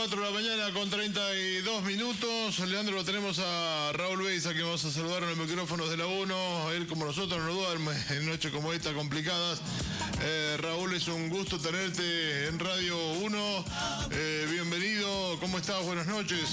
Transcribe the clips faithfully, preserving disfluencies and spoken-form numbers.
cuatro de la mañana con treinta y dos minutos. Leandro, lo tenemos a Raúl Beis, a quien vamos a saludar en los micrófonos de la uno. Él, como nosotros, no duerme en noches como esta complicadas. Eh, Raúl, es un gusto tenerte en Radio uno. Eh, bienvenido. ¿Cómo estás? Buenas noches.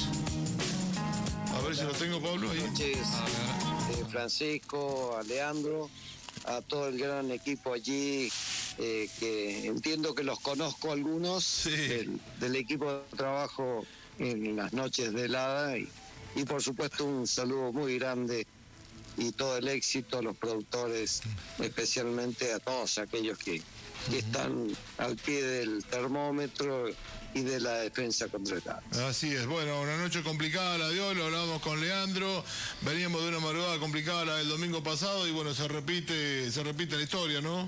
A ver si lo tengo, Pablo, ahí. Buenas noches, eh, Francisco, a Leandro, a todo el gran equipo allí, eh, que entiendo que los conozco algunos, sí. del, del equipo de trabajo en las noches de helada, y, y por supuesto un saludo muy grande y todo el éxito a los productores, especialmente a todos aquellos que, que están al pie del termómetro y de la defensa contra el cáncer. Así es. Bueno, una noche complicada la de hoy, lo hablábamos con Leandro, veníamos de una madrugada complicada la del domingo pasado y bueno, se repite, se repite la historia, ¿no?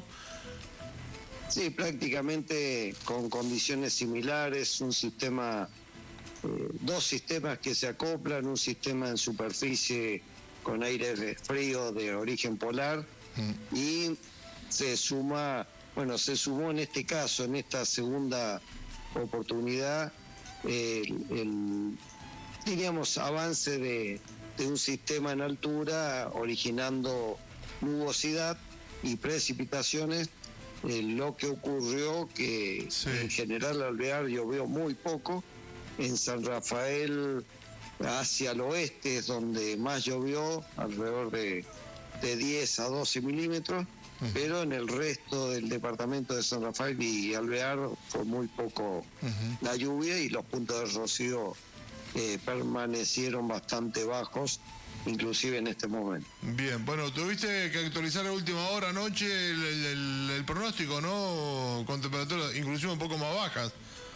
Sí, prácticamente con condiciones similares, un sistema, eh, dos sistemas que se acoplan, un sistema en superficie con aire frío de origen polar mm. y se suma, bueno, se sumó en este caso, en esta segunda oportunidad, el, el diríamos avance de, de un sistema en altura originando nubosidad y precipitaciones. Eh, lo que ocurrió que sí. En General Alvear llovió muy poco, en San Rafael hacia el oeste es donde más llovió, alrededor de, de diez a doce milímetros, uh-huh. Pero en el resto del departamento de San Rafael y Alvear fue muy poco uh-huh. la lluvia y los puntos de rocío eh, permanecieron bastante bajos, inclusive en este momento. Bien, bueno, tuviste que actualizar a última hora anoche el, el, el, el pronóstico, ¿no? Con temperaturas inclusive un poco más bajas.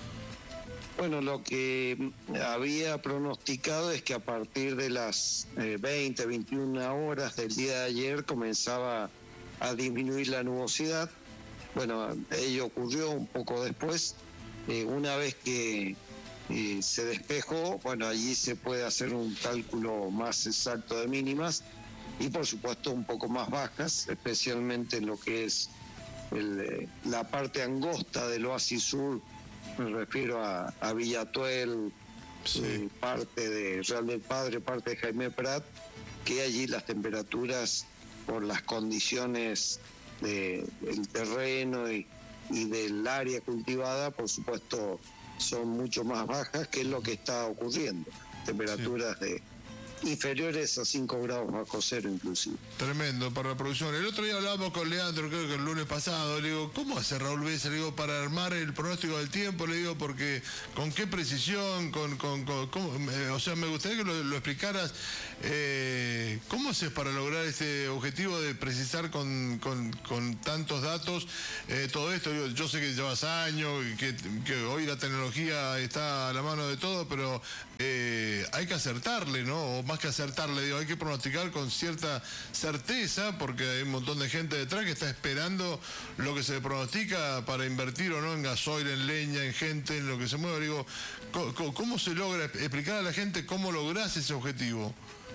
Bueno, lo que había pronosticado es que a partir de las eh, veinte, veintiuna horas del día de ayer comenzaba a disminuir la nubosidad. Bueno, ello ocurrió un poco después. Eh, una vez que eh, se despejó, bueno, allí se puede hacer un cálculo más exacto de mínimas y por supuesto un poco más bajas, especialmente en lo que es el, eh, la parte angosta del Oasis Sur. Me refiero a, a Villatuel, sí. eh, parte de Real del Padre, parte de Jaime Prat, que allí las temperaturas, por las condiciones de, del terreno y, y del área cultivada, por supuesto, son mucho más bajas, que es lo que está ocurriendo. Temperaturas sí. de inferiores a cinco grados bajo cero inclusive. Tremendo para la producción. El otro día hablábamos con Leandro, creo que el lunes pasado, le digo, ¿cómo hace Raúl Beis? Le digo, para armar el pronóstico del tiempo, le digo, porque con qué precisión, con, con, con cómo, eh, o sea, me gustaría que lo, lo explicaras, eh, ¿cómo haces para lograr este objetivo de precisar con, con, con tantos datos eh, todo esto? Yo, yo sé que llevas años, que, que hoy la tecnología está a la mano de todo, pero eh, hay que acertarle, ¿no? O más que acertarle, digo, hay que pronosticar con cierta certeza, porque hay un montón de gente detrás que está esperando lo que se pronostica para invertir o no en gasoil, en leña, en gente, en lo que se mueve. Digo, ¿cómo, cómo se logra explicar a la gente cómo lográs ese objetivo?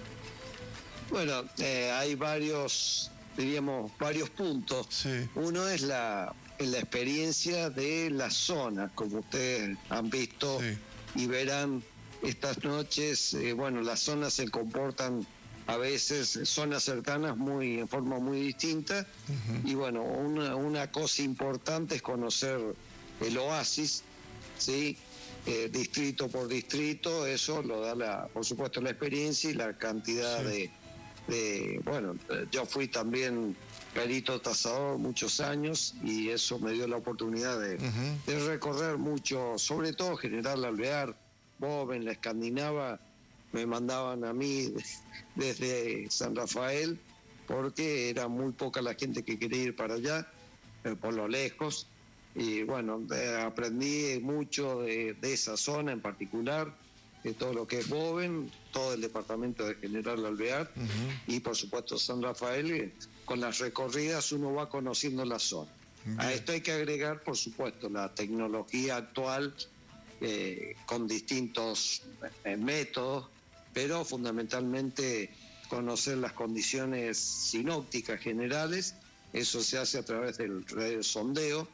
Bueno, eh, hay varios, diríamos, varios puntos. Sí. Uno es la, la experiencia de las zonas, como ustedes han visto sí. y verán estas noches. Eh, bueno, las zonas se comportan a veces, zonas cercanas muy en forma muy distinta, uh-huh. y bueno, una, una cosa importante es conocer el oasis, ¿sí? Eh, distrito por distrito, eso lo da la, por supuesto la experiencia y la cantidad sí. de, de, bueno, yo fui también perito tasador muchos años y eso me dio la oportunidad de, uh-huh. de recorrer mucho, sobre todo General Alvear, Boven, la Escandinava, me mandaban a mí desde San Rafael porque era muy poca la gente que quería ir para allá, eh, por lo lejos, y bueno, eh, aprendí mucho de, de esa zona en particular, de todo lo que es Boven, todo el departamento de General Alvear, uh-huh. y por supuesto San Rafael. Con las recorridas uno va conociendo la zona. Bien. A esto hay que agregar, por supuesto, la tecnología actual, Eh, con distintos eh, métodos, pero fundamentalmente conocer las condiciones sinópticas generales. Eso se hace a través del, del sondeo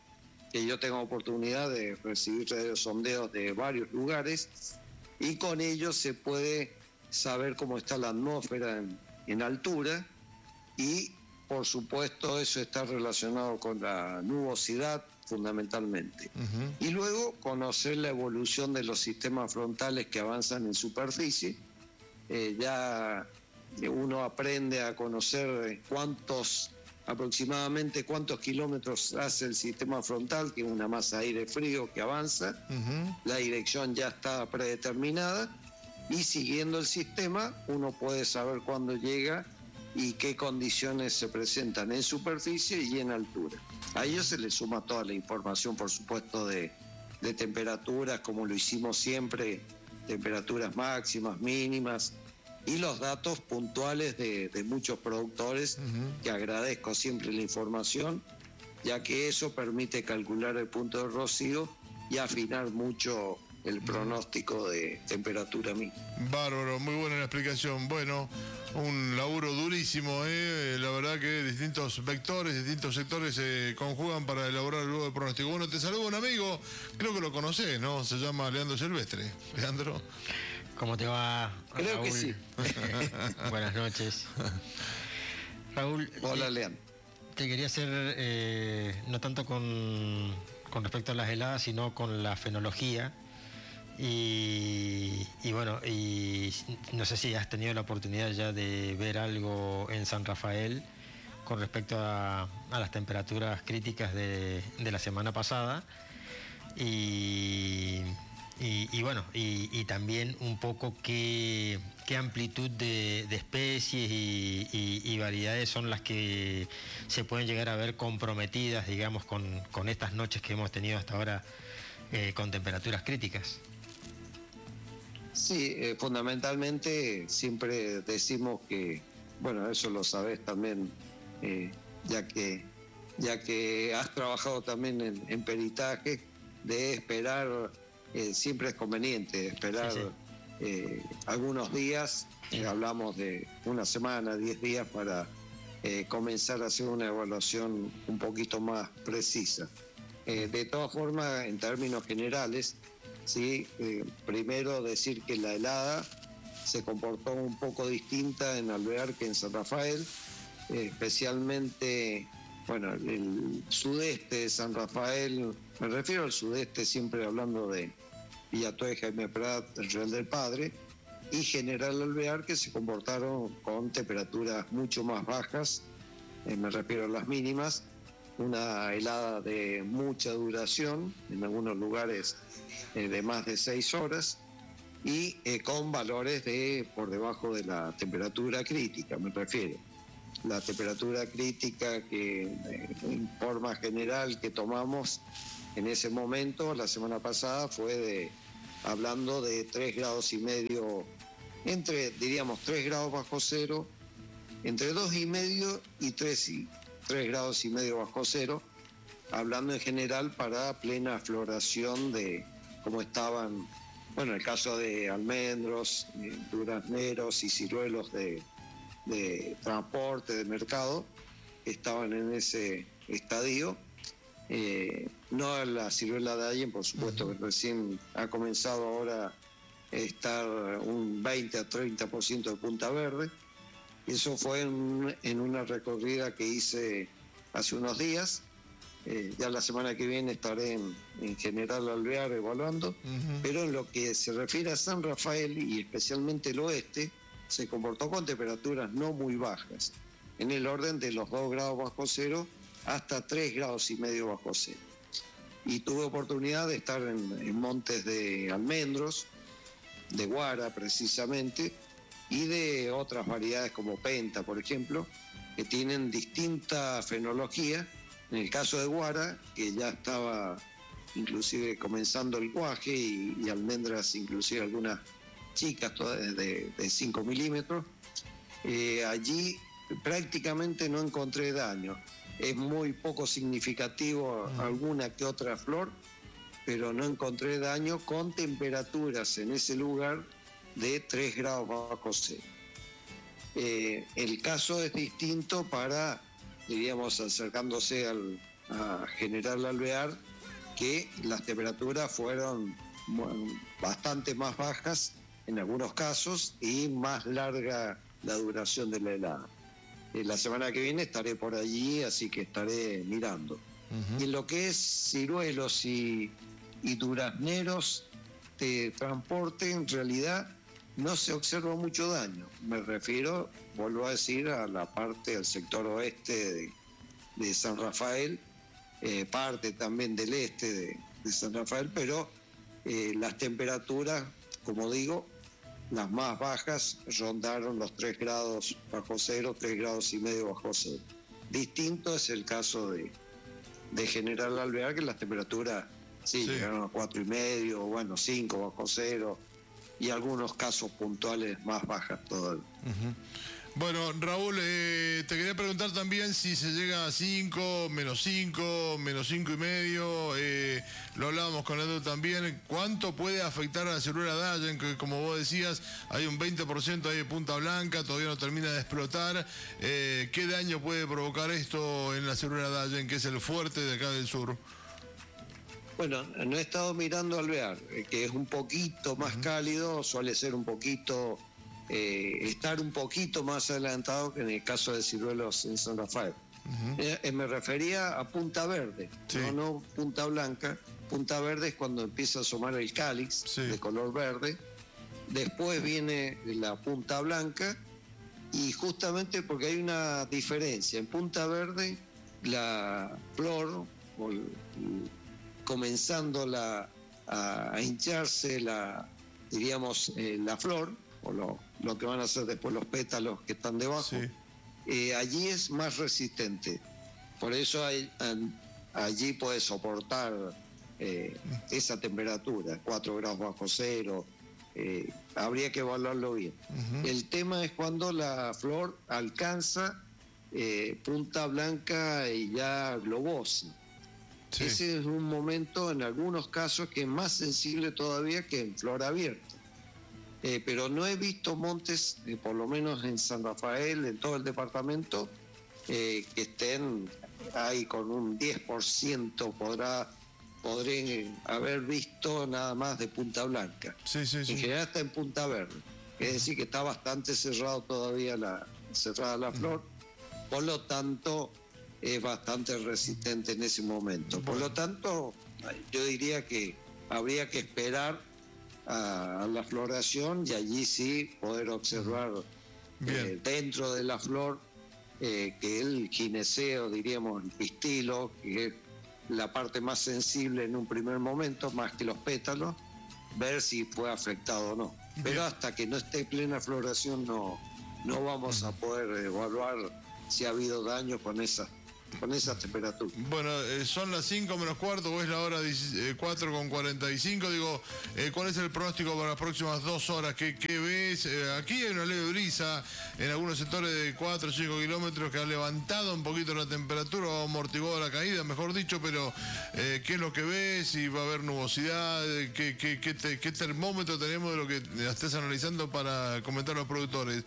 que yo tengo oportunidad de recibir sondeos de varios lugares y con ellos se puede saber cómo está la atmósfera en, en altura y por supuesto eso está relacionado con la nubosidad fundamentalmente. Uh-huh. Y luego conocer la evolución de los sistemas frontales que avanzan en superficie. Eh, ya uno aprende a conocer cuántos, aproximadamente cuántos kilómetros hace el sistema frontal, que es una masa de aire frío que avanza. Uh-huh. La dirección ya está predeterminada y siguiendo el sistema uno puede saber cuándo llega y qué condiciones se presentan en superficie y en altura. A ello se le suma toda la información, por supuesto, de, de temperaturas, como lo hicimos siempre, temperaturas máximas, mínimas, y los datos puntuales de, de muchos productores, uh-huh. que agradezco siempre la información, ya que eso permite calcular el punto de rocío y afinar mucho el pronóstico de temperatura mínima. Bárbaro, muy buena la explicación. Bueno, un laburo durísimo, ¿eh? La verdad que distintos vectores, distintos sectores se conjugan para elaborar luego el pronóstico. Bueno, te saludo un amigo, creo que lo conocés, ¿no? Se llama Leandro Silvestre. Leandro. ¿Cómo te va, Creo Raúl? que sí. Buenas noches. Raúl. Hola, eh, Leandro. Te quería hacer, eh, no tanto con, con respecto a las heladas, sino con la fenología. Y, y bueno, y no sé si has tenido la oportunidad ya de ver algo en San Rafael con respecto a, a las temperaturas críticas de, de la semana pasada. Y, y, y bueno, y, y también un poco qué, qué amplitud de, de especies y, y, y variedades son las que se pueden llegar a ver comprometidas, digamos, con, con estas noches que hemos tenido hasta ahora eh, con temperaturas críticas. Sí, eh, fundamentalmente siempre decimos que, bueno, eso lo sabés también, eh, ya que ya que has trabajado también en, en peritaje, de esperar, eh, siempre es conveniente esperar sí, sí. Eh, algunos días, eh, hablamos de una semana, diez días para eh, comenzar a hacer una evaluación un poquito más precisa. Eh, de todas formas, en términos generales, sí, eh, primero decir que la helada se comportó un poco distinta en Alvear que en San Rafael, eh, especialmente, bueno, el sudeste de San Rafael, me refiero al sudeste siempre hablando de Villatué, Jaime Prat, el Real del Padre, y General Alvear, que se comportaron con temperaturas mucho más bajas, eh, me refiero a las mínimas, una helada de mucha duración, en algunos lugares eh, de más de seis horas, y eh, con valores de por debajo de la temperatura crítica, me refiero. La temperatura crítica que eh, en forma general que tomamos en ese momento, la semana pasada, fue de, hablando de tres grados y medio, entre, diríamos, tres grados bajo cero, entre dos y medio y tres y tres grados y medio bajo cero, hablando en general para plena floración de cómo estaban, bueno, el caso de almendros, eh, durazneros y ciruelos de, de transporte, de mercado, que estaban en ese estadio. Eh, no la ciruela de Allen, por supuesto, uh-huh. que recién ha comenzado ahora a estar un veinte a treinta por ciento de punta verde. Eso fue en, en una recorrida que hice hace unos días. Eh, ya la semana que viene estaré en, en General Alvear evaluando, uh-huh. pero en lo que se refiere a San Rafael y especialmente el oeste, se comportó con temperaturas no muy bajas, en el orden de los dos grados bajo cero hasta tres grados y medio bajo cero. Y tuve oportunidad de estar en, en montes de almendros, de guara precisamente, y de otras variedades como penta, por ejemplo, que tienen distinta fenología. En el caso de guara, que ya estaba inclusive comenzando el cuaje, y, y almendras, inclusive algunas chicas todas de, de cinco milímetros, eh, allí prácticamente no encontré daño. Es muy poco significativo alguna que otra flor, pero no encontré daño con temperaturas en ese lugar de tres grados bajo cero. Eh, el caso es distinto para, diríamos, acercándose al, a General Alvear, que las temperaturas fueron bastante más bajas en algunos casos y más larga la duración de la helada. Eh, la semana que viene estaré por allí, así que estaré mirando. Uh-huh. Y en lo que es ciruelos y, y durazneros de transporte, en realidad no se observa mucho daño. Me refiero, vuelvo a decir, a la parte del sector oeste de, de San Rafael, eh, parte también del este de, de San Rafael, pero eh, las temperaturas, como digo, las más bajas rondaron los tres grados bajo cero, tres grados y medio bajo cero. Distinto es el caso de, de General Alvear, que las temperaturas sí, sí. llegaron a cuatro y medio, bueno, cinco bajo cero, y algunos casos puntuales más bajas todavía. Uh-huh. Bueno, Raúl, eh, te quería preguntar también si se llega a cinco, menos cinco, menos cinco y medio, eh, lo hablábamos con Leandro también, ¿cuánto puede afectar a la ciruela Dayan? Que como vos decías, hay un veinte por ciento ahí de punta blanca, todavía no termina de explotar. Eh, ¿Qué daño puede provocar esto en la ciruela Dayan, que es el fuerte de acá del sur? Bueno, no he estado mirando Alvear, que es un poquito más uh-huh. cálido, suele ser un poquito... Eh, estar un poquito más adelantado que en el caso de ciruelos en San Rafael. Uh-huh. Eh, me refería a punta verde, sí. no, no punta blanca. Punta verde es cuando empieza a asomar el cáliz sí. de color verde. Después viene la punta blanca y justamente porque hay una diferencia. En punta verde la flor, o el, comenzando la, a, a hincharse la, diríamos, eh, la flor, o lo, lo que van a hacer después los pétalos que están debajo, sí. eh, allí es más resistente. Por eso hay, an, allí puede soportar eh, esa temperatura, cuatro grados bajo cero, eh, habría que evaluarlo bien. Uh-huh. El tema es cuando la flor alcanza eh, punta blanca y ya globosa. Sí. Ese es un momento en algunos casos que es más sensible todavía que en flor abierta. Eh, pero no he visto montes, eh, por lo menos en San Rafael, en todo el departamento, eh, que estén ahí con un diez por ciento, podrá, podré haber visto nada más de punta blanca. Sí, sí, sí. En general está en punta verde, es decir, que está bastante cerrado todavía la, cerrada la flor, por lo tanto es bastante resistente en ese momento. Por lo tanto, yo diría que habría que esperar a la floración y allí sí poder observar eh, dentro de la flor eh, que el gineceo, diríamos el pistilo, que es la parte más sensible en un primer momento, más que los pétalos, ver si fue afectado o no. Bien. Pero hasta que no esté plena floración no, no vamos a poder evaluar si ha habido daño con esas con esas temperaturas. Bueno, eh, son las cinco menos cuarto, o es la hora cuatro con cuarenta y cinco, digo, eh, ¿cuál es el pronóstico para las próximas dos horas? ¿Qué, qué ves? Eh, aquí hay una leve brisa en algunos sectores de cuatro o cinco kilómetros que ha levantado un poquito la temperatura, o amortiguado la caída, mejor dicho, pero eh, ¿qué es lo que ves? Si va a haber nubosidad, ¿qué, qué, qué, te, qué termómetro tenemos de lo que estés analizando para comentar a los productores?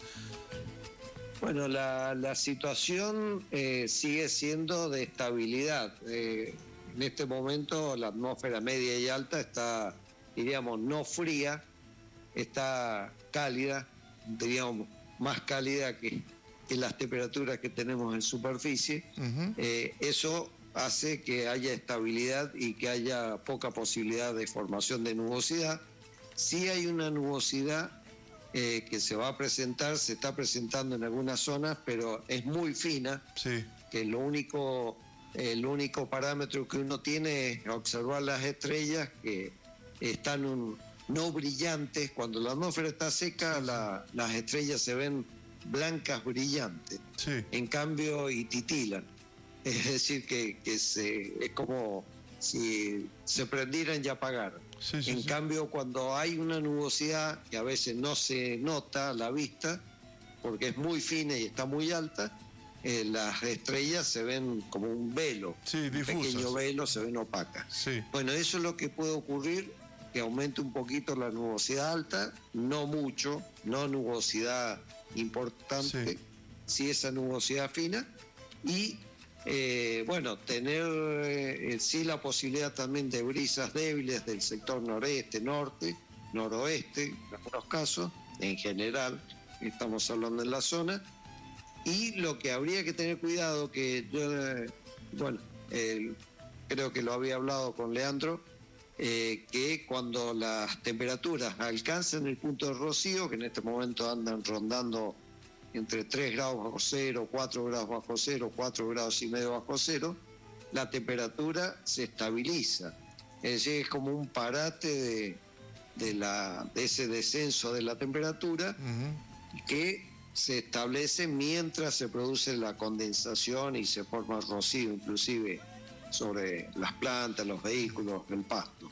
Bueno, la, la situación eh, sigue siendo de estabilidad. Eh, en este momento la atmósfera media y alta está, diríamos, no fría, está cálida, diríamos, más cálida que, que las temperaturas que tenemos en superficie. Uh-huh. Eh, eso hace que haya estabilidad y que haya poca posibilidad de formación de nubosidad. Sí hay una nubosidad Eh, que se va a presentar, se está presentando en algunas zonas, pero es muy fina, sí. que lo único, el único parámetro que uno tiene es observar las estrellas que están un, no brillantes. Cuando la atmósfera está seca, sí, la, sí. las estrellas se ven blancas brillantes, sí. en cambio y titilan, es decir, que, que se, es como si se prendieran y apagaran. Sí, sí, en sí. cambio, cuando hay una nubosidad que a veces no se nota a la vista, porque es muy fina y está muy alta, eh, las estrellas se ven como un velo, sí, un pequeño velo, se ven opacas. Sí. Bueno, eso es lo que puede ocurrir, que aumente un poquito la nubosidad alta, no mucho, no nubosidad importante, sí, sí esa nubosidad fina, y Eh, bueno, tener eh, sí la posibilidad también de brisas débiles del sector noreste, norte, noroeste, en algunos casos, en general, estamos hablando en la zona. Y lo que habría que tener cuidado, que yo, eh, bueno, eh, creo que lo había hablado con Leandro, eh, que cuando las temperaturas alcanzan el punto de rocío, que en este momento andan rondando entre tres grados bajo cero, cuatro grados bajo cero, cuatro grados y medio bajo cero, la temperatura se estabiliza. Es decir, es como un parate de, de, la, de ese descenso de la temperatura uh-huh. que se establece mientras se produce la condensación y se forma rocío, inclusive sobre las plantas, los vehículos, el pasto.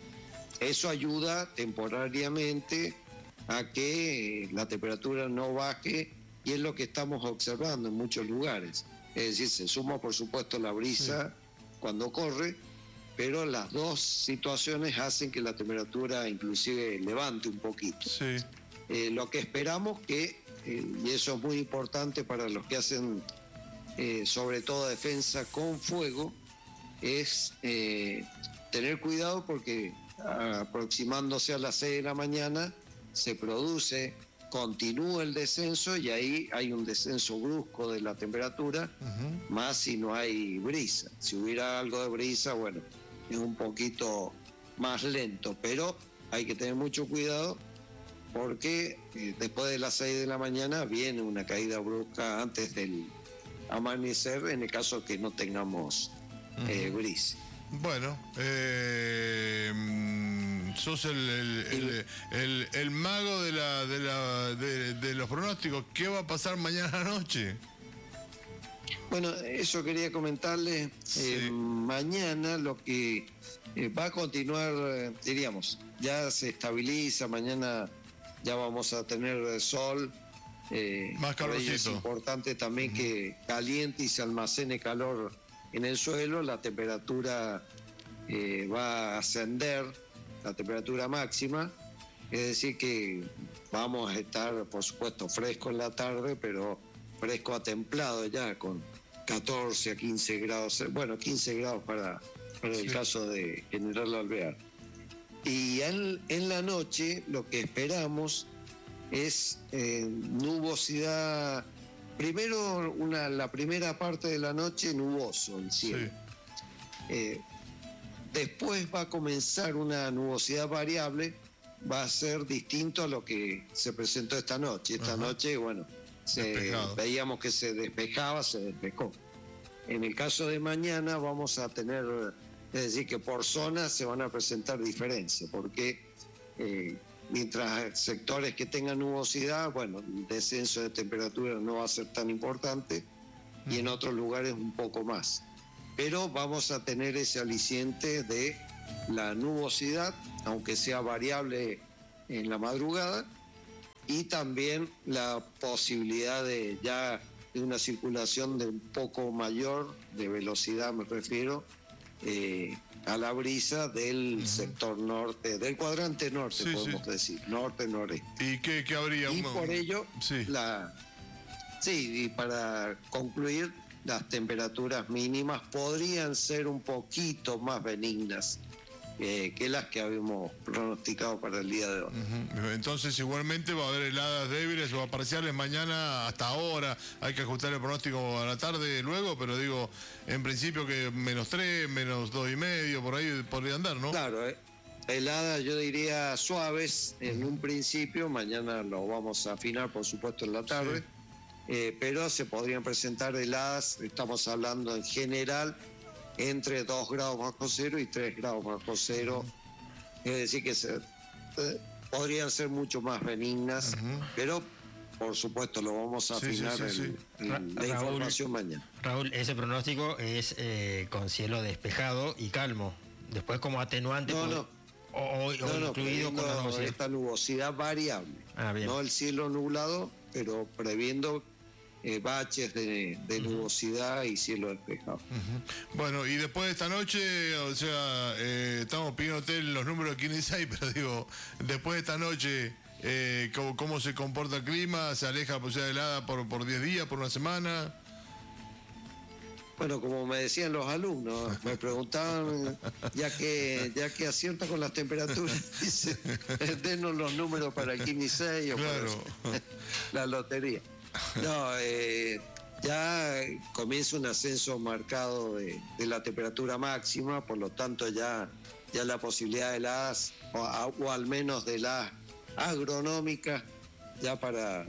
Eso ayuda temporariamente a que la temperatura no baje, y es lo que estamos observando en muchos lugares. Es decir, se suma por supuesto la brisa sí. cuando corre, pero las dos situaciones hacen que la temperatura inclusive levante un poquito. Sí. Eh, lo que esperamos que, eh, y eso es muy importante para los que hacen eh, sobre todo defensa con fuego, es eh, tener cuidado porque aproximándose a las seis de la mañana se produce, continúa el descenso y ahí hay un descenso brusco de la temperatura, uh-huh. más si no hay brisa. Si hubiera algo de brisa, bueno, es un poquito más lento, pero hay que tener mucho cuidado porque eh, después de las seis de la mañana viene una caída brusca antes del amanecer, en el caso que no tengamos uh-huh. eh, brisa. Bueno, eh, sos el, el, el, el, el mago de, la, de, la, de, de los pronósticos. ¿Qué va a pasar mañana noche? Bueno, eso quería comentarles. Sí. Eh, mañana lo que eh, va a continuar, eh, diríamos, ya se estabiliza, mañana ya vamos a tener sol. Eh, Más calorcito. Es importante también uh-huh. que caliente y se almacene calor en el suelo, la temperatura eh, va a ascender, la temperatura máxima, es decir que vamos a estar, por supuesto, fresco en la tarde, pero fresco a templado ya, con catorce a quince grados, bueno, quince grados para, para el sí. caso de General Alvear. Y en, en la noche lo que esperamos es eh, nubosidad. Primero, una, la primera parte de la noche nuboso el cielo. Sí. Eh, después va a comenzar una nubosidad variable, va a ser distinto a lo que se presentó esta noche. Esta Ajá. noche, bueno, se, veíamos que se despejaba, se despejó. En el caso de mañana vamos a tener, es decir, que por zonas se van a presentar diferencias, porque eh, mientras sectores que tengan nubosidad, bueno, el descenso de temperatura no va a ser tan importante y en otros lugares un poco más. Pero vamos a tener ese aliciente de la nubosidad, aunque sea variable en la madrugada, y también la posibilidad de ya de una circulación de un poco mayor de velocidad, me refiero, eh, a la brisa del uh-huh. sector norte, del cuadrante norte, sí, podemos sí. decir, norte-noreste. ¿Y qué, qué habría? Y por ello, sí. la sí, y para concluir, las temperaturas mínimas podrían ser un poquito más benignas eh, que las que habíamos pronosticado para el día de hoy. Uh-huh. Entonces igualmente va a haber heladas débiles o parciales mañana hasta ahora. Hay que ajustar el pronóstico a la tarde luego, pero digo, en principio que menos tres, menos dos y medio, por ahí podría andar, ¿no? Claro, eh. heladas yo diría suaves en uh-huh. un principio, mañana lo vamos a afinar por supuesto en la tarde. Sí. Eh, pero se podrían presentar heladas, estamos hablando en general entre dos grados bajo cero y tres grados bajo cero, uh-huh. es decir que se, eh, podrían ser mucho más benignas, uh-huh. pero por supuesto lo vamos a afinar sí, sí, sí, sí. en, en la Raúl, información mañana. Raúl, ese pronóstico es eh, con cielo despejado y calmo, después como atenuante no, no. o, o, no, o no, incluido con la nubosidad. Esta nubosidad variable, ah, no el cielo nublado, pero previendo Eh, baches de, de uh-huh. nubosidad y cielo despejado. Uh-huh. Bueno, y después de esta noche, o sea, eh, estamos pidiéndote los números de quién hay, pero digo, después de esta noche, eh, ¿cómo, ¿cómo se comporta el clima? ¿Se aleja la posibilidad de helada por, por diez días, por una semana? Bueno, como me decían los alumnos, me preguntaban, ya que ya que acierta con las temperaturas, dice, denos los números para el quince y seis o claro. para la lotería. No, eh, ya comienza un ascenso marcado de, de la temperatura máxima, por lo tanto ya, ya la posibilidad de las, o, o al menos de las agronómicas, ya para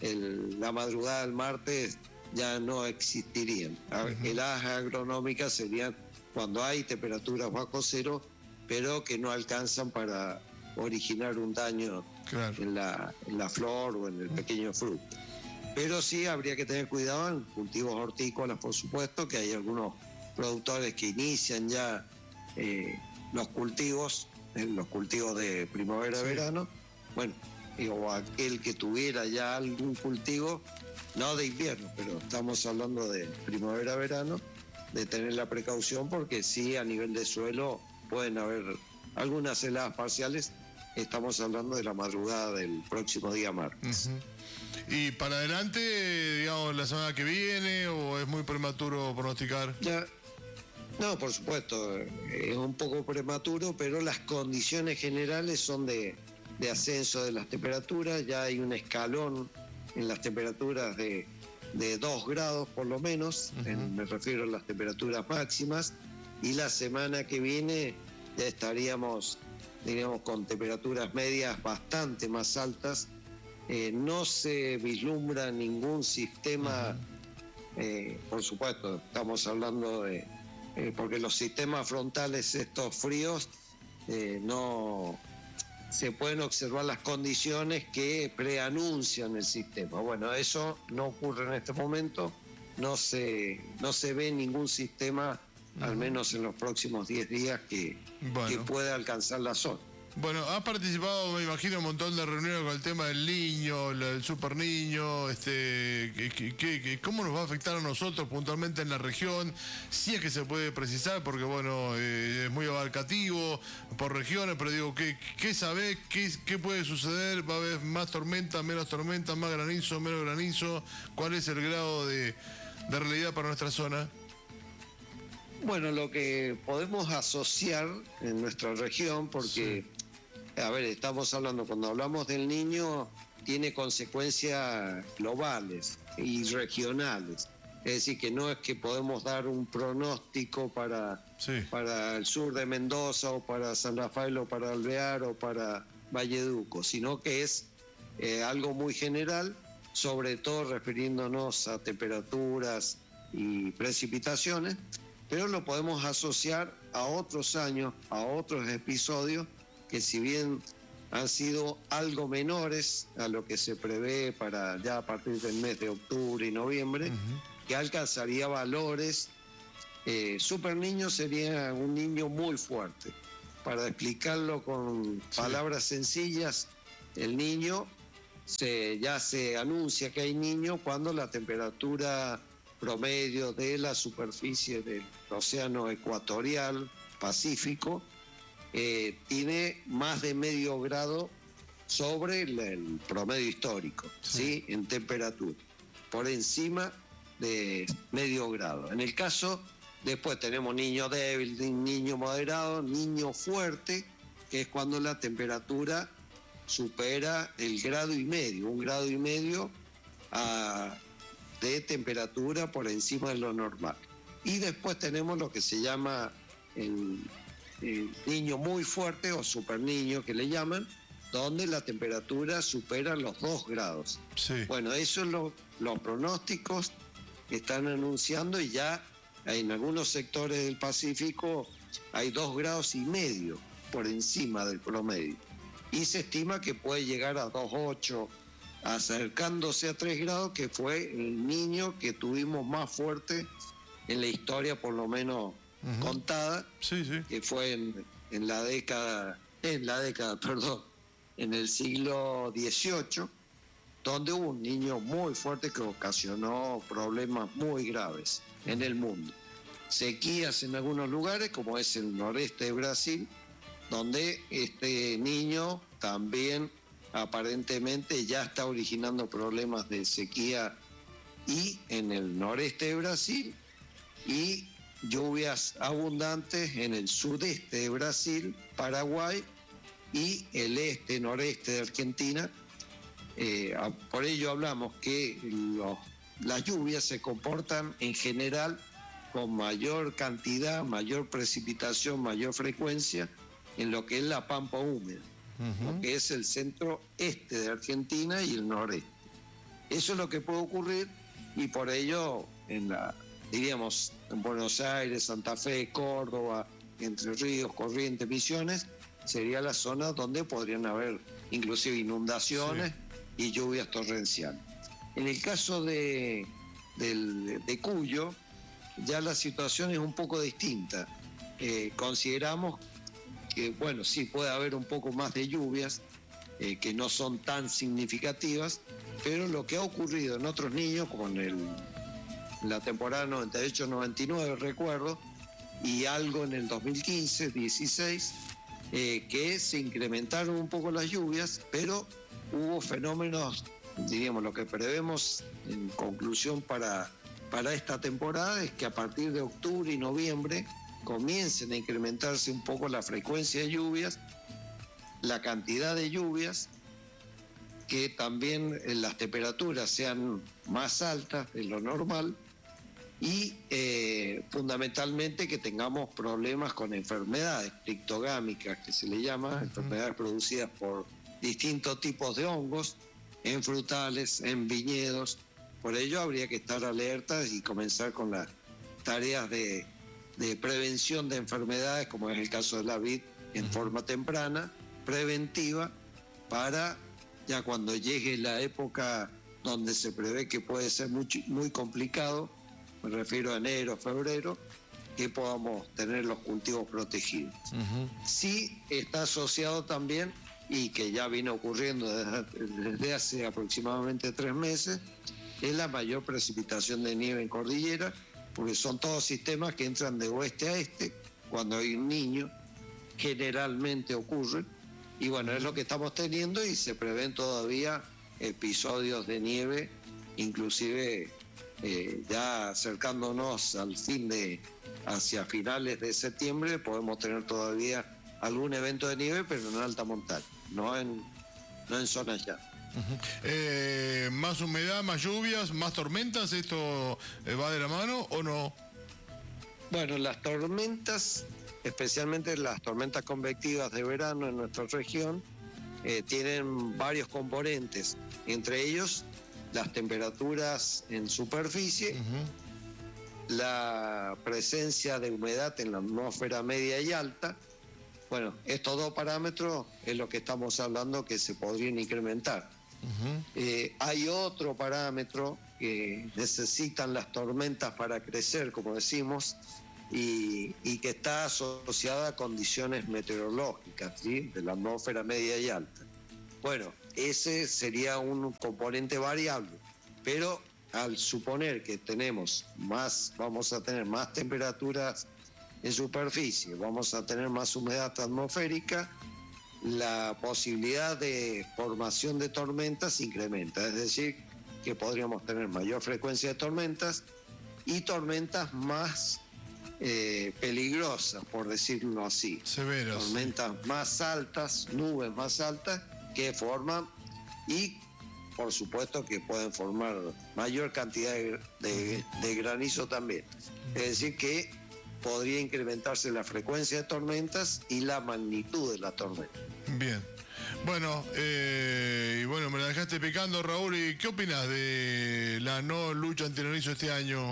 el, la madrugada del martes, ya no existirían. Uh-huh. Las agronómicas serían cuando hay temperaturas bajo cero, pero que no alcanzan para originar un daño claro. en, la, en la flor o en el pequeño fruto. Pero sí habría que tener cuidado en cultivos hortícolas, por supuesto, que hay algunos productores que inician ya eh, los cultivos, eh, los cultivos de primavera-verano. Sí. Bueno, o aquel que tuviera ya algún cultivo, no de invierno, pero estamos hablando de primavera-verano, de tener la precaución porque sí, a nivel de suelo pueden haber algunas heladas parciales. Estamos hablando de la madrugada del próximo día martes. Uh-huh. ¿Y para adelante, digamos, la semana que viene, o es muy prematuro pronosticar? Ya, no, por supuesto, es un poco prematuro, pero las condiciones generales son de, de ascenso de las temperaturas. Ya hay un escalón en las temperaturas de, de dos grados por lo menos, uh-huh. en, me refiero a las temperaturas máximas, y la semana que viene ya estaríamos, diríamos, con temperaturas medias bastante más altas. Eh, no se vislumbra ningún sistema, uh-huh. eh, por supuesto, estamos hablando de, eh, porque los sistemas frontales estos fríos, eh, no... se pueden observar las condiciones que preanuncian el sistema. Bueno, eso no ocurre en este momento, no se, no se ve ningún sistema, uh-huh. al menos en los próximos diez días, que, bueno. que pueda alcanzar la zona. Bueno, has participado, me imagino, un montón de reuniones con el tema del niño, el super niño, este, que, que, que, ¿cómo nos va a afectar a nosotros puntualmente en la región? Si es que se puede precisar, porque bueno, eh, es muy abarcativo por regiones, pero digo, ¿qué, qué sabés? ¿Qué, ¿Qué puede suceder? ¿Va a haber más tormenta, menos tormenta, más granizo, menos granizo? ¿Cuál es el grado de, de realidad para nuestra zona? Bueno, lo que podemos asociar en nuestra región, porque... Sí. A ver, estamos hablando, cuando hablamos del niño, tiene consecuencias globales y regionales. Es decir, que no es que podemos dar un pronóstico para, sí. para el sur de Mendoza o para San Rafael o para Alvear o para Valleduco, sino que es eh, algo muy general, sobre todo refiriéndonos a temperaturas y precipitaciones, pero lo podemos asociar a otros años, a otros episodios, que si bien han sido algo menores a lo que se prevé para ya a partir del mes de octubre y noviembre, uh-huh. que alcanzaría valores. Eh, super niño sería un niño muy fuerte. Para explicarlo con sí. palabras sencillas, el niño se, ya se anuncia que hay niño cuando la temperatura promedio de la superficie del océano ecuatorial, Pacífico, Eh, tiene más de medio grado sobre el, el promedio histórico, sí. ¿sí? En temperatura, por encima de medio grado. En el caso, después tenemos niño débil, niño moderado, niño fuerte, que es cuando la temperatura supera el grado y medio, un grado y medio a, de temperatura por encima de lo normal. Y después tenemos lo que se llama el Eh, niño muy fuerte o super niño que le llaman, donde la temperatura supera los dos grados. Sí. Bueno, eso es lo, los pronósticos que están anunciando, y ya en algunos sectores del Pacífico hay dos grados y medio por encima del promedio. Y se estima que puede llegar a dos coma ocho, acercándose a tres grados, que fue el niño que tuvimos más fuerte en la historia, por lo menos Uh-huh. contada, sí, sí. que fue en, en la década, en la década, perdón, en el siglo dieciocho, donde hubo un niño muy fuerte que ocasionó problemas muy graves en el mundo. Sequías en algunos lugares, como es el noreste de Brasil, donde este niño también aparentemente ya está originando problemas de sequía, y en el noreste de Brasil y lluvias abundantes en el sudeste de Brasil, Paraguay y el este, noreste de Argentina. Eh, por ello hablamos que los, las lluvias se comportan en general con mayor cantidad, mayor precipitación, mayor frecuencia en lo que es la pampa húmeda, uh-huh. lo que es el centro este de Argentina y el noreste. Eso es lo que puede ocurrir, y por ello en la, diríamos, en Buenos Aires, Santa Fe, Córdoba, Entre Ríos, Corrientes, Misiones, sería la zona donde podrían haber inclusive inundaciones sí. y lluvias torrenciales. En el caso de, de, de Cuyo, ya la situación es un poco distinta. Eh, consideramos que, bueno, sí puede haber un poco más de lluvias, eh, que no son tan significativas, pero lo que ha ocurrido en otros niños, como en el, la temporada noventa y ocho noventa y nueve, recuerdo, y algo en el dos mil quince dieciséis, eh, que se incrementaron un poco las lluvias, pero hubo fenómenos, diríamos, lo que prevemos en conclusión para, para esta temporada es que a partir de octubre y noviembre comiencen a incrementarse un poco la frecuencia de lluvias, la cantidad de lluvias, que también las temperaturas sean más altas de lo normal y eh, fundamentalmente que tengamos problemas con enfermedades criptogámicas, que se le llama, uh-huh. enfermedades producidas por distintos tipos de hongos en frutales, en viñedos. Por ello habría que estar alertas y comenzar con las tareas de, de prevención de enfermedades, como es el caso de la vid, en uh-huh. forma temprana, preventiva, para ya cuando llegue la época donde se prevé que puede ser muy, muy complicado, me refiero a enero, febrero, que podamos tener los cultivos protegidos. Uh-huh. Sí está asociado también, y que ya viene ocurriendo desde, desde hace aproximadamente tres meses, es la mayor precipitación de nieve en cordillera, porque son todos sistemas que entran de oeste a este, cuando hay un niño, generalmente ocurre, y bueno, es lo que estamos teniendo, y se prevén todavía episodios de nieve, inclusive eh, ya acercándonos al fin de, hacia finales de septiembre, podemos tener todavía algún evento de nieve, pero en alta montaña, no en, no en zonas llanas. Uh-huh. Eh, ¿Más humedad, más lluvias, más tormentas? ¿Esto eh, va de la mano o no? Bueno, las tormentas, especialmente las tormentas convectivas de verano en nuestra región, eh, tienen varios componentes, entre ellos las temperaturas en superficie, uh-huh. la presencia de humedad en la atmósfera media y alta. Bueno, estos dos parámetros es lo que estamos hablando que se podrían incrementar. Uh-huh. Eh, hay otro parámetro que necesitan las tormentas para crecer, como decimos, y, y que está asociada a condiciones meteorológicas, ¿sí? De la atmósfera media y alta. Bueno, ese sería un componente variable, pero al suponer que tenemos más, vamos a tener más temperaturas en superficie, vamos a tener más humedad atmosférica, la posibilidad de formación de tormentas incrementa, es decir, que podríamos tener mayor frecuencia de tormentas y tormentas más eh, peligrosas, por decirlo así. Severas. Tormentas más altas, nubes más altas, que forman y, por supuesto, que pueden formar mayor cantidad de, de, de granizo también. Es decir, que podría incrementarse la frecuencia de tormentas y la magnitud de la tormenta. Bien. Bueno, eh, y bueno, me la dejaste picando, Raúl. ¿Y qué opinas de la no lucha antigranizo este año?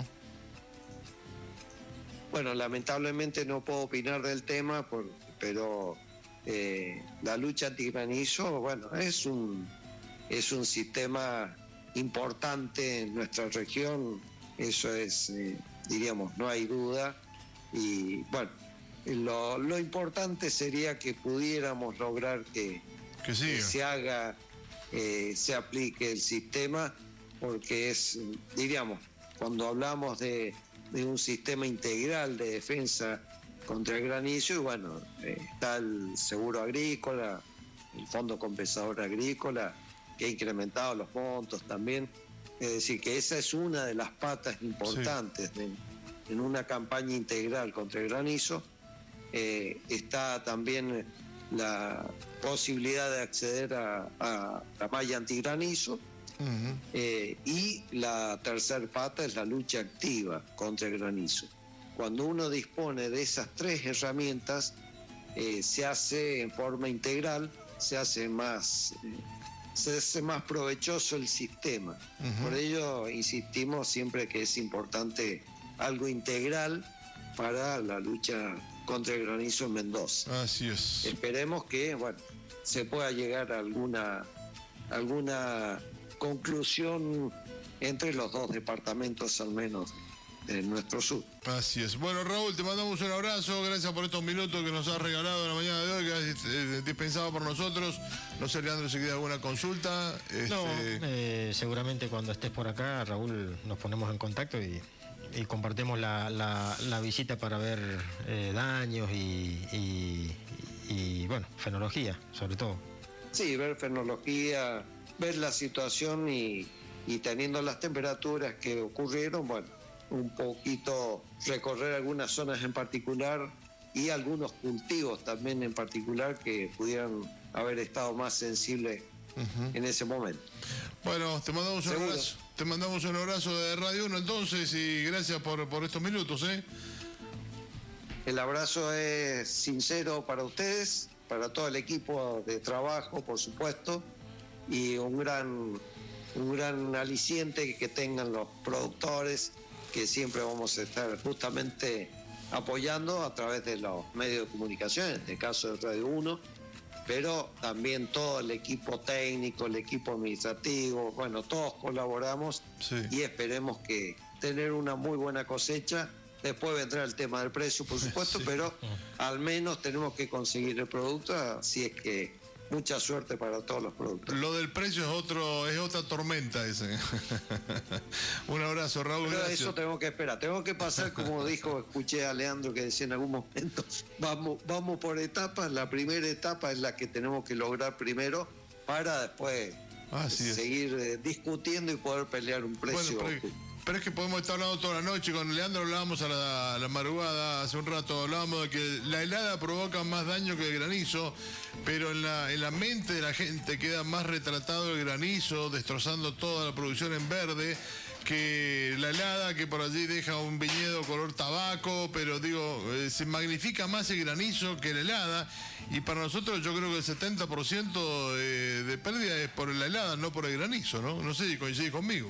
Bueno, lamentablemente no puedo opinar del tema, por, pero eh, la lucha antigranizo, bueno, es un, es un sistema importante en nuestra región, eso es, eh, diríamos, no hay duda. Y bueno, lo, lo importante sería que pudiéramos lograr que, que, que se haga, eh, se aplique el sistema, porque es, diríamos, cuando hablamos de, de un sistema integral de defensa contra el granizo, y bueno, eh, está el seguro agrícola, el fondo compensador agrícola, que ha incrementado los montos también, es decir, que esa es una de las patas importantes sí. de en una campaña integral contra el granizo. Eh, está también la posibilidad de acceder a, a la malla antigranizo. Uh-huh. eh, y la tercer pata es la lucha activa contra el granizo. Cuando uno dispone de esas tres herramientas, eh, se hace en forma integral, se hace más, eh, se hace más provechoso el sistema. Uh-huh. Por ello insistimos siempre que es importante algo integral para la lucha contra el granizo en Mendoza. Así es. Esperemos que, bueno, se pueda llegar a alguna, alguna conclusión entre los dos departamentos al menos en nuestro sur. Así es. Bueno, Raúl, te mandamos un abrazo, gracias por estos minutos que nos has regalado en la mañana de hoy, que has dispensado por nosotros. No sé, Leandro, si queda alguna consulta. Este... No, eh, seguramente cuando estés por acá, Raúl, nos ponemos en contacto y, y compartimos la, la, la visita para ver eh, daños y, y, y, bueno, fenología, sobre todo. Sí, ver fenología, ver la situación y, y teniendo las temperaturas que ocurrieron, bueno, un poquito recorrer algunas zonas en particular y algunos cultivos también en particular que pudieran haber estado más sensibles uh-huh. en ese momento. Bueno, te mandamos un ¿Seguro? abrazo, te mandamos un abrazo de Radio uno entonces y gracias por, por estos minutos, ¿eh? El abrazo es sincero para ustedes, para todo el equipo de trabajo, por supuesto, y un gran, un gran aliciente que tengan los productores, que siempre vamos a estar justamente apoyando a través de los medios de comunicación, en este caso de Radio uno, pero también todo el equipo técnico, el equipo administrativo, bueno, todos colaboramos sí. y esperemos que tener una muy buena cosecha. Después vendrá el tema del precio, por supuesto, sí. pero al menos tenemos que conseguir el producto, así es que mucha suerte para todos los productores. Lo del precio es otro, es otra tormenta ese. Un abrazo, Raúl. Pero gracias. Eso tengo que esperar. Tengo que pasar, como dijo, escuché a Leandro que decía en algún momento, vamos, vamos por etapas. La primera etapa es la que tenemos que lograr primero para después Así seguir eh, discutiendo y poder pelear un precio. Bueno, pero, pero es que podemos estar hablando toda la noche. Con Leandro hablábamos a la, a la madrugada, hace un rato hablábamos de que la helada provoca más daño que el granizo, pero en la, en la mente de la gente queda más retratado el granizo, destrozando toda la producción en verde, que la helada que por allí deja un viñedo color tabaco, pero digo, eh, se magnifica más el granizo que la helada, y para nosotros yo creo que el setenta por ciento de, de pérdida es por la helada, no por el granizo, ¿no? No sé si coincidís conmigo.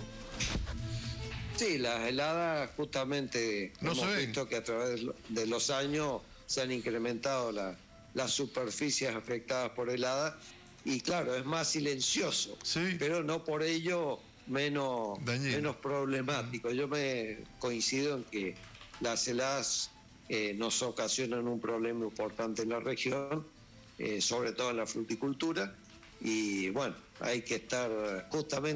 Sí, las heladas justamente no hemos visto que a través de los años se han incrementado la, las superficies afectadas por heladas y claro, es más silencioso, sí. pero no por ello menos, menos problemático. Yo me coincido en que las heladas eh, nos ocasionan un problema importante en la región, eh, sobre todo en la fruticultura, y bueno, hay que estar justamente